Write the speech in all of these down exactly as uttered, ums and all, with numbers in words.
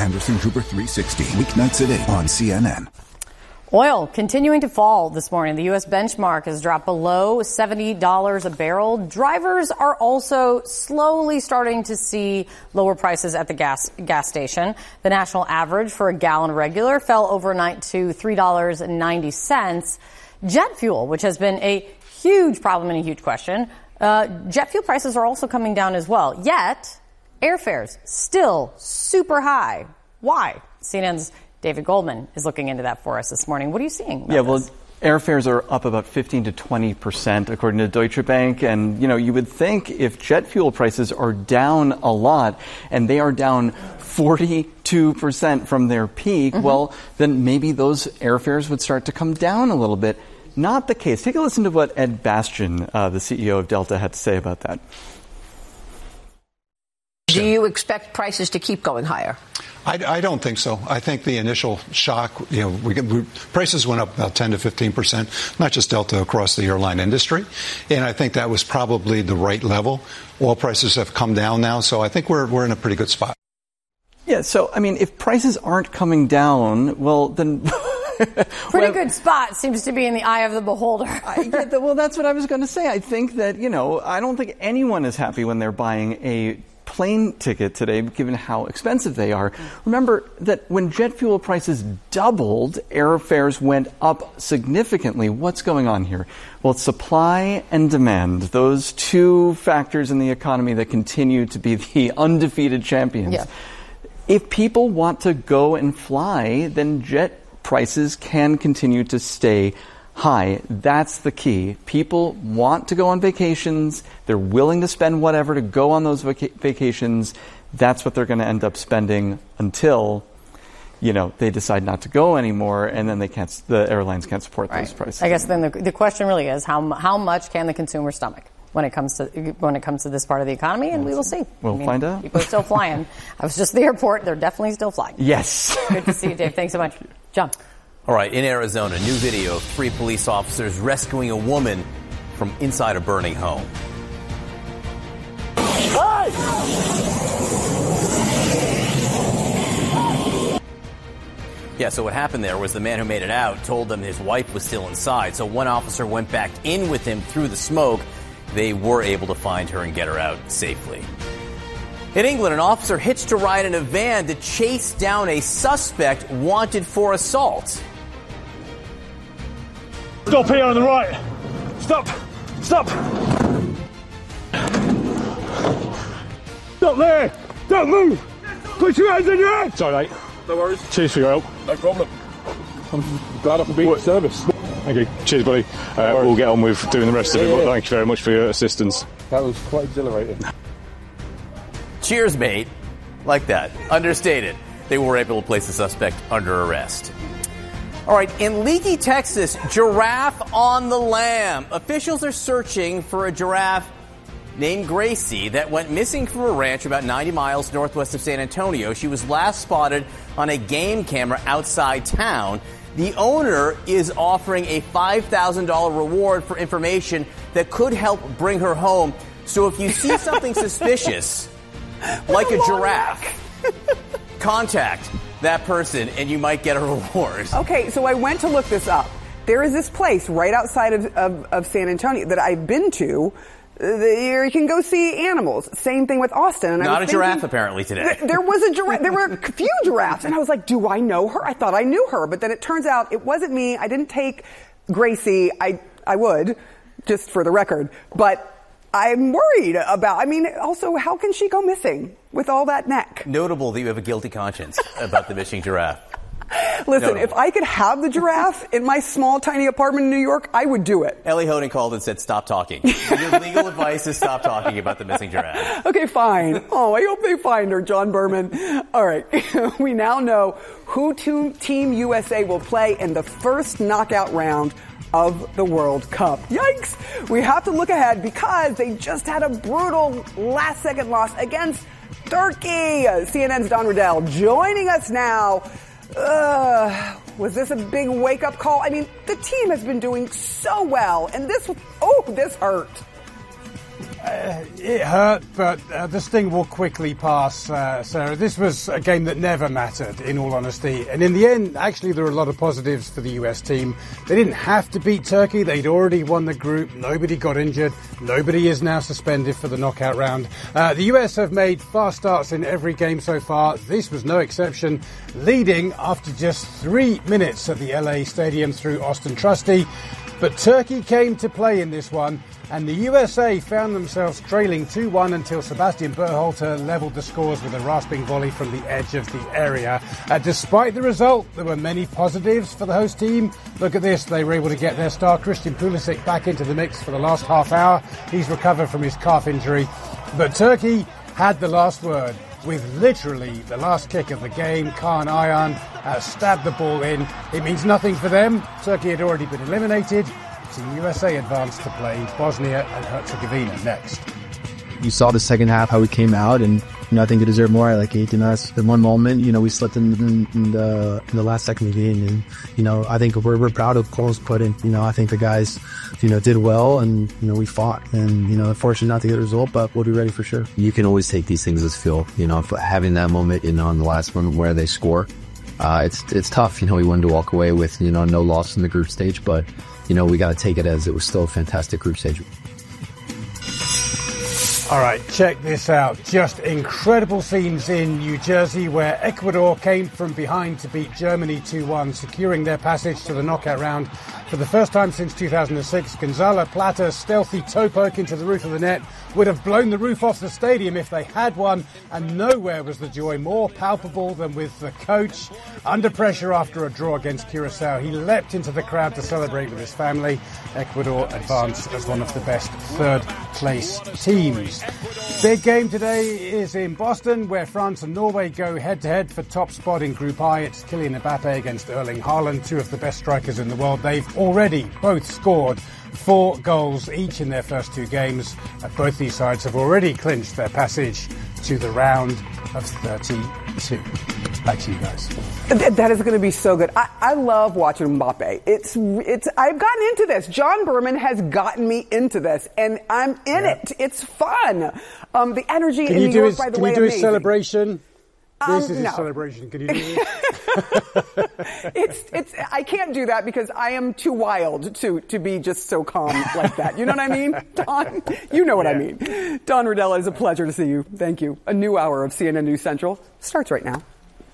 Anderson Cooper three sixty. Weeknights at eight on C N N. Oil continuing to fall this morning. The U S benchmark has dropped below seventy dollars a barrel. Drivers are also slowly starting to see lower prices at the gas gas station. The national average for a gallon regular fell overnight to three dollars and ninety cents. Jet fuel, which has been a huge problem and a huge question, uh, jet fuel prices are also coming down as well. Yet, airfares still super high. Why? C N N's David Goldman is looking into that for us this morning. What are you seeing about Yeah, well, this? Airfares are up about fifteen to twenty percent, according to Deutsche Bank. And, you know, you would think if jet fuel prices are down a lot, and they are down forty-two percent from their peak, mm-hmm. well, then maybe those airfares would start to come down a little bit. Not the case. Take a listen to what Ed Bastian, uh, the C E O of Delta, had to say about that. Do you expect prices to keep going higher? I, I don't think so. I think the initial shock, you know, we, we, prices went up about ten to fifteen percent, not just Delta, across the airline industry. And I think that was probably the right level. Oil prices have come down now, so I think we're we're in a pretty good spot. Yeah, so, I mean, if prices aren't coming down, well, then... Pretty well, good spot seems to be in the eye of the beholder. I get that. Well, that's what I was going to say. I think that, you know, I don't think anyone is happy when they're buying a plane ticket today, given how expensive they are. Remember that when jet fuel prices doubled, airfares went up significantly. What's going on here? Well, it's supply and demand, those two factors in the economy that continue to be the undefeated champions. Yeah. If people want to go and fly, then jet prices can continue to stay high. That's the key. People want to go on vacations. They're willing to spend whatever to go on those vac- vacations. That's what they're going to end up spending until, you know, they decide not to go anymore, and then they can't. The airlines can't support right. those prices. I guess then the, the question really is how how much can the consumer stomach when it comes to when it comes to this part of the economy, and we will see. We'll I mean, find out. People are still flying. I was just at the airport. They're definitely still flying. Yes. Good to see you, Dave. Thanks so much. John. All right, in Arizona, new video of three police officers rescuing a woman from inside a burning home. Hey! Yeah, so what happened there was the man who made it out told them his wife was still inside, so one officer went back in with him through the smoke. They were able to find her and get her out safely. In England, an officer hitched a ride in a van to chase down a suspect wanted for assault. Stop here on the right. Stop. Stop. Stop there. Don't move. Put your hands in your head. Sorry, mate. No worries. Cheers for your help. No problem. I'm glad I can be of service. Thank you. Cheers, buddy. Uh, we'll get on with doing the rest yeah, of it. Yeah. Thank you very much for your assistance. That was quite exhilarating. Cheers, mate. Like that. Understated. They were able to place the suspect under arrest. All right, in Leakey, Texas, giraffe on the lam. Officials are searching for a giraffe named Gracie that went missing from a ranch about ninety miles northwest of San Antonio. She was last spotted on a game camera outside town. The owner is offering a five thousand dollars reward for information that could help bring her home. So if you see something suspicious, like a giraffe, contact that person and you might get a reward. Okay, so I went to look this up. There is this place right outside of, of, of San Antonio that I've been to. There you can go see animals. Same thing with Austin. And Not I was a thinking, giraffe, apparently, today. Th- there was a giraffe. There were a few giraffes. And I was like, do I know her? I thought I knew her. But then it turns out it wasn't me. I didn't take Gracie. I, I would, just for the record. But I'm worried about, I mean, also, how can she go missing with all that neck? Notable that you have a guilty conscience about the missing giraffe. Listen, Notable. If I could have the giraffe in my small, tiny apartment in New York, I would do it. Ellie Hoden called and said, stop talking. Your legal advice is stop talking about the missing giraffe. Okay, fine. Oh, I hope they find her, John Berman. All right. We now know who to, Team U S A will play in the first knockout round of the World Cup. Yikes! We have to look ahead because they just had a brutal last-second loss against Turkey. C N N's Don Riddell joining us now. Uh, was this a big wake-up call? I mean, the team has been doing so well, and this, oh, this hurt. Uh, it hurt, but uh, the sting will quickly pass, uh, Sarah. This was a game that never mattered, in all honesty. And in the end, actually, there are a lot of positives for the U S team. They didn't have to beat Turkey. They'd already won the group. Nobody got injured. Nobody is now suspended for the knockout round. Uh, the U S have made fast starts in every game so far. This was no exception, leading after just three minutes at the L A Stadium through Austin Trusty. But Turkey came to play in this one, and the U S A found themselves trailing two one until Sebastian Berhalter levelled the scores with a rasping volley from the edge of the area. Uh, despite the result, there were many positives for the host team. Look at this, they were able to get their star Christian Pulisic back into the mix for the last half hour. He's recovered from his calf injury. But Turkey had the last word, with literally the last kick of the game. Kaan Ayhan uh, stabbed the ball in. It means nothing for them. Turkey had already been eliminated. Team U S A advanced to play Bosnia and Herzegovina next. You saw the second half, how we came out, and you know, I think we deserve more. Like eighteen us. In one moment, you know, we slipped in, in, in the in the last second of the game, and you know, I think we're we're proud of Cole's put in. You know, I think the guys, you know, did well, and you know, we fought, and you know, unfortunately not to get a result, but we'll be ready for sure. You can always take these things as feel. You know, if having that moment, you know, on the last one where they score, uh, it's it's tough. You know, we wanted to walk away with you know no loss in the group stage, but you know, we got to take it as it was still a fantastic group stage. All right, check this out. Just incredible scenes in New Jersey where Ecuador came from behind to beat Germany two one, securing their passage to the knockout round. For the first time since two thousand six, Gonzalo Plata's stealthy toe poke into the roof of the net would have blown the roof off the stadium if they had one, and nowhere was the joy more palpable than with the coach. Under pressure after a draw against Curacao, he leapt into the crowd to celebrate with his family. Ecuador advanced as one of the best third-place teams. Big game today is in Boston, where France and Norway go head-to-head for top spot in Group I. It's Kylian Mbappe against Erling Haaland, two of the best strikers in the world. They've already both scored four goals each in their first two games. Both these sides have already clinched their passage to the round of thirty-two. Back to you guys. That is going to be so good. I, I love watching Mbappe. It's it's. I've gotten into this. John Berman has gotten me into this, and I'm in yeah. it. It's fun. Um, the energy can in New York, his, by the can way, you do amazing. His celebration? Um, this is no. a celebration. Can you do this? it's it's. I can't do that because I am too wild to to be just so calm like that. You know what I mean, Don? You know what yeah. I mean. Don Rodella, it's a pleasure to see you. Thank you. A new hour of C N N News Central starts right now.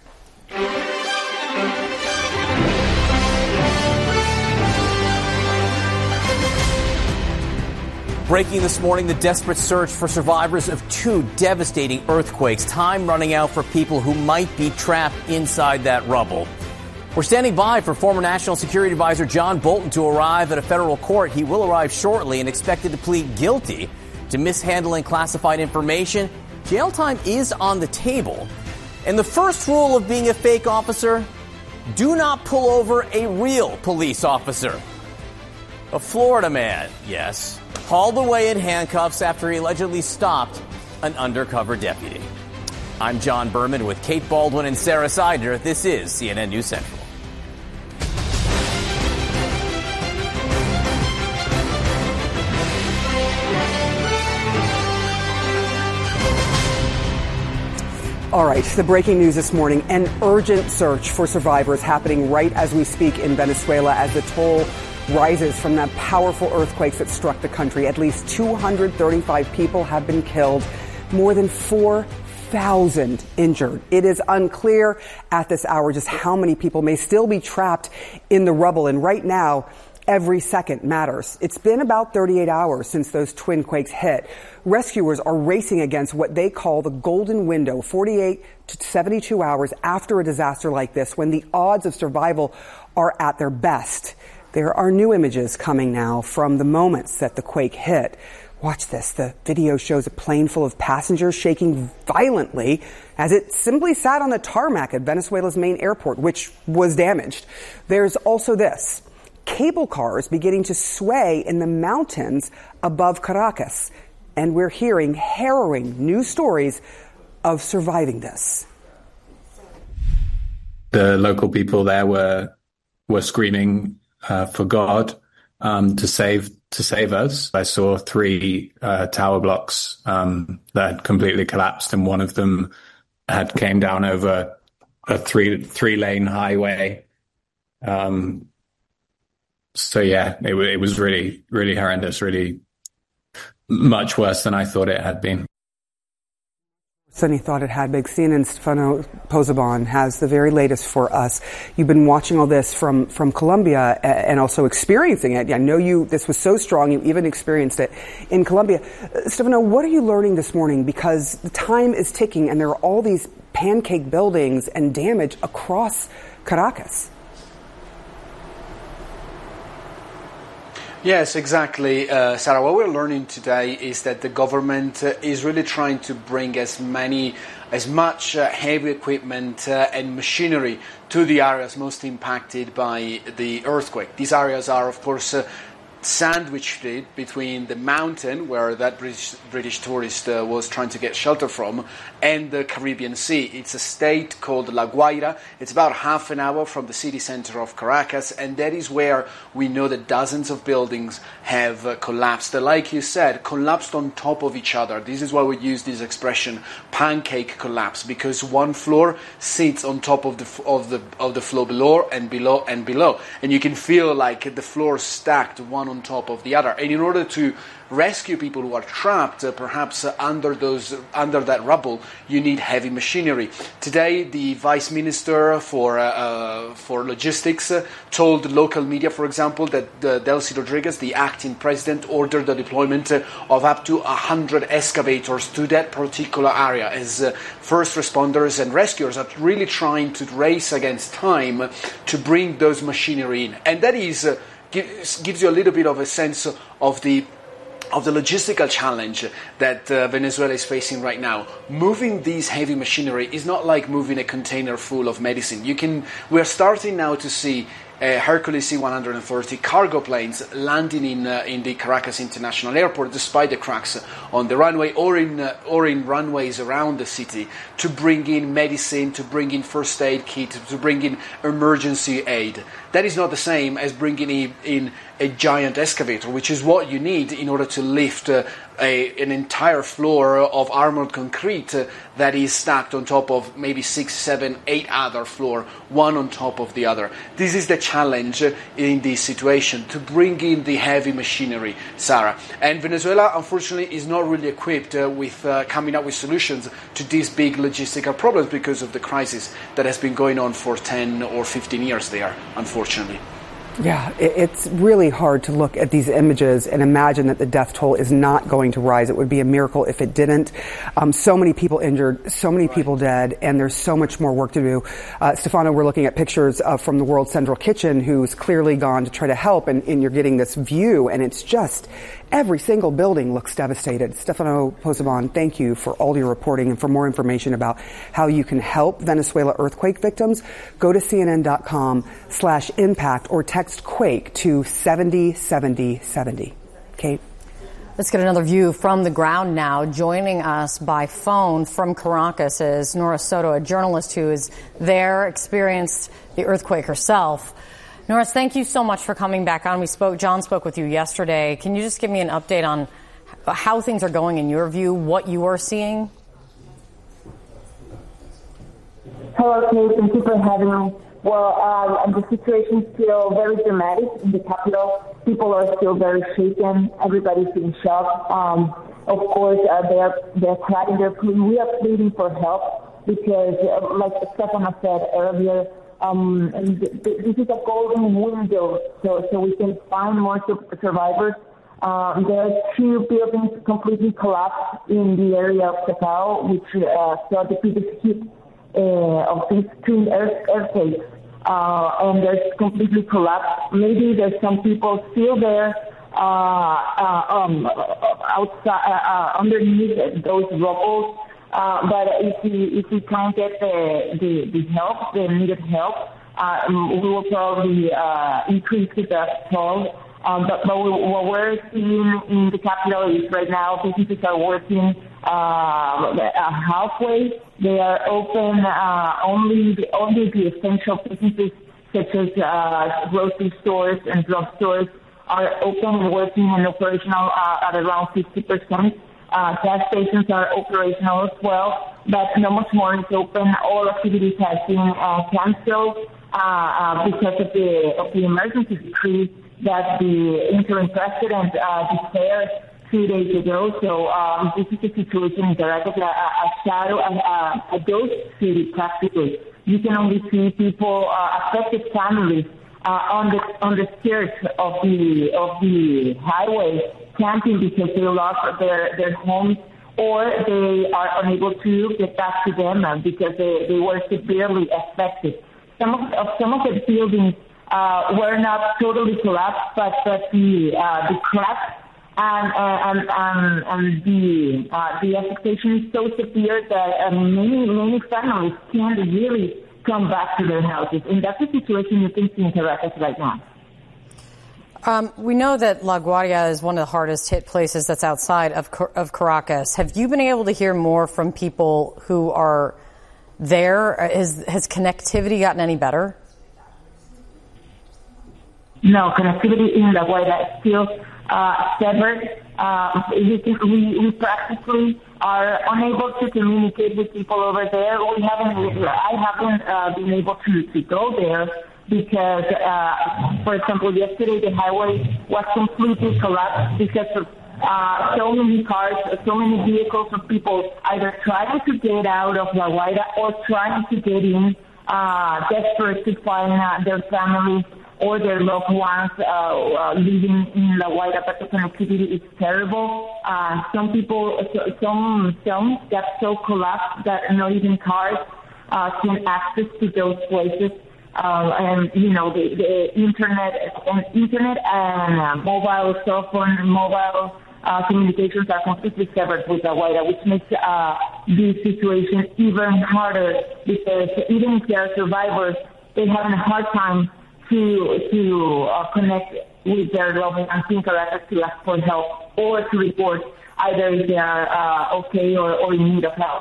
Breaking this morning, the desperate search for survivors of two devastating earthquakes. Time running out for people who might be trapped inside that rubble. We're standing by for former National Security Advisor John Bolton to arrive at a federal court. He will arrive shortly and expected to plead guilty to mishandling classified information. Jail time is on the table. And the first rule of being a fake officer, do not pull over a real police officer. A Florida man, yes, hauled away in handcuffs after he allegedly stopped an undercover deputy. I'm John Berman with Kate Baldwin and Sarah Seidner. This is C N N News Central. All right, the breaking news this morning, an urgent search for survivors happening right as we speak in Venezuela as the toll rises from the powerful earthquakes that struck the country. At least two hundred thirty-five people have been killed, more than four thousand injured. It is unclear at this hour just how many people may still be trapped in the rubble. And right now, every second matters. It's been about thirty-eight hours since those twin quakes hit. Rescuers are racing against what they call the golden window, forty-eight to seventy-two hours after a disaster like this, when the odds of survival are at their best. There are new images coming now from the moments that the quake hit. Watch this. The video shows a plane full of passengers shaking violently as it simply sat on the tarmac at Venezuela's main airport, which was damaged. There's also this. Cable cars beginning to sway in the mountains above Caracas. And we're hearing harrowing news stories of surviving this. The local people there were were screaming uh, for God um, to save to save us. I saw three uh, tower blocks um, that had completely collapsed, and one of them had came down over a three three lane highway. Um, so yeah, it, it was really really horrendous, really much worse than I thought it had been. Sunny thought it had big. C N N's Stefano Pozzebon has the very latest for us. You've been watching all this from, from Colombia and also experiencing it. I know you, this was so strong, you even experienced it in Colombia. Uh, Stefano, what are you learning this morning? Because the time is ticking and there are all these pancake buildings and damage across Caracas. Yes, exactly, uh, Sarah. What we're learning today is that the government uh, is really trying to bring as many, as much uh, heavy equipment uh, and machinery to the areas most impacted by the earthquake. These areas are, of course, uh, sandwiched between the mountain where that British, British tourist uh, was trying to get shelter from and the Caribbean Sea. It's a state called La Guaira. It's about half an hour from the city center of Caracas, and that is where we know that dozens of buildings have uh, collapsed. Like you said, collapsed on top of each other. This is why we use this expression, pancake collapse, because one floor sits on top of the of the of the floor below and below and below, and you can feel like the floor stacked one on top of the other. And in order to rescue people who are trapped, uh, perhaps uh, under those under that rubble, you need heavy machinery. Today, the Vice Minister for uh, uh, for Logistics uh, told local media, for example, that uh, Delcy Rodriguez, the acting president, ordered the deployment uh, of up to one hundred excavators to that particular area, as uh, first responders and rescuers are really trying to race against time to bring those machinery in. And that is uh, gives, gives you a little bit of a sense of the of the logistical challenge that uh, Venezuela is facing right now. Moving these heavy machinery is not like moving a container full of medicine. You can, we're starting now to see uh, Hercules C one thirty cargo planes landing in uh, in the Caracas International Airport, despite the cracks on the runway, or in uh, or in runways around the city, to bring in medicine, to bring in first aid kit, to bring in emergency aid. That is not the same as bringing in, in a giant excavator, which is what you need in order to lift uh, a, an entire floor of armored concrete uh, that is stacked on top of maybe six, seven, eight other floors, one on top of the other. This is the challenge uh, in this situation, to bring in the heavy machinery, Sarah. And Venezuela, unfortunately, is not really equipped uh, with uh, coming up with solutions to these big logistical problems because of the crisis that has been going on for ten or fifteen years there, unfortunately. Yeah, it's really hard to look at these images and imagine that the death toll is not going to rise. It would be a miracle if it didn't. Um, so many people injured, so many people dead, and there's so much more work to do. Uh, Stefano, we're looking at pictures uh, from the World Central Kitchen, who's clearly gone to try to help, and, and you're getting this view, and it's just every single building looks devastated. Stefano Pozzebon, thank you for all your reporting, and for more information about how you can help Venezuela earthquake victims, go to cnn.com slash impact or text Quake to seventy seventy seventy. Kate? Let's get another view from the ground now. Joining us by phone from Caracas is Nora Soto, a journalist who is there, experienced the earthquake herself. Nora, thank you so much for coming back on. We spoke, John spoke with you yesterday. Can you just give me an update on how things are going in your view, what you are seeing? Hello, Kate. Thank you for having me. Well, um, the situation is still very dramatic in the capital. People are still very shaken. Everybody's in shock. Um, of course, uh, they're they're crying. They're pleading. We are pleading for help because, uh, like Stefano said earlier, um, and th- th- this is a golden window, so so we can find more su- survivors. Um, there are two buildings completely collapsed in the area of Cacao, which uh, saw the biggest hit uh, of these two earth- earthquakes. Uh, and there's completely collapsed. Maybe there's some people still there uh, uh, um, outside, uh, uh, underneath those rubbles. Uh, but if we if we can't get the the, the help, the needed help, uh, we will probably uh, increase the death toll. Um, but but we, what we're seeing in the capital is right now businesses are working uh, halfway. They are open uh, only the, only the essential businesses such as uh, grocery stores and drugstores are open and working and operational uh, at around fifty percent. Uh, gas stations are operational as well, but not much more is open. All activities have been uh, canceled uh, uh, because of the of the emergency decree that the interim president uh, declared two days ago. So um, this is a situation in Caracas, a, a shadow, a, a ghost city practically. You can only see people, uh, affected families, uh, on the on the skirts of the of the highway, camping because they lost their their homes, or they are unable to get back to them because they, they were severely affected. Some of, of some of the buildings uh, were not totally collapsed, but but the uh, the cracks and and and, and the uh, the affectation is so severe that uh, many many families can't really come back to their houses, and that's the situation you can see in Caracas right now. Um, we know that La Guardia is one of the hardest hit places that's outside of of Caracas. Have you been able to hear more from people who are there? Has, has connectivity gotten any better? No, connectivity in La Guardia is still uh, severed. Uh, we, can, we, we practically are unable to communicate with people over there. We haven't. I haven't uh, been able to, to go there because, uh, for example, yesterday the highway was completely collapsed because of uh, so many cars, so many vehicles of people either trying to get out of La Guaira or trying to get in, uh, desperate to find uh, their families or their loved ones uh, uh, living in La Guaira, but the connectivity is terrible. Uh, some people, some films got so collapsed that not even cars uh, can access to those places. Uh, and, you know, the, the internet and internet and uh, mobile cell phone and mobile uh, communications are completely severed with La Guaira, which makes uh, this situation even harder because even if they are survivors, they're having a hard time to to uh, connect with their loved ones in Caracas to ask for help or to report either if they are uh, okay or, or in need of help.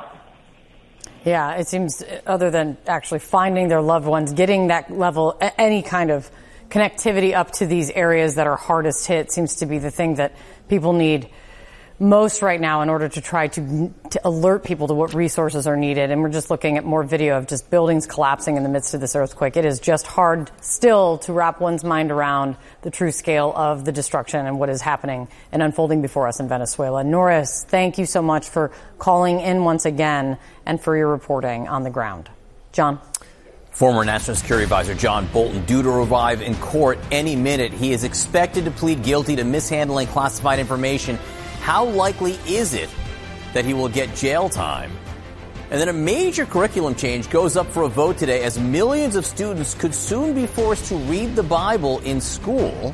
Yeah, it seems other than actually finding their loved ones, getting that level, any kind of connectivity up to these areas that are hardest hit seems to be the thing that people need most right now in order to try to, to alert people to what resources are needed. And we're just looking at more video of just buildings collapsing in the midst of this earthquake. It is just hard still to wrap one's mind around the true scale of the destruction and what is happening and unfolding before us in Venezuela. Norris, thank you so much for calling in once again and for your reporting on the ground. John? Former National Security Advisor John Bolton due to arrive in court any minute. He is expected to plead guilty to mishandling classified information. How likely is it that he will get jail time? And then a major curriculum change goes up for a vote today as millions of students could soon be forced to read the Bible in school.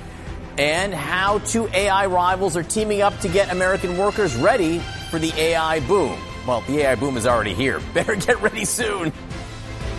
And how two A I rivals are teaming up to get American workers ready for the A I boom. Well, the A I boom is already here. Better get ready soon.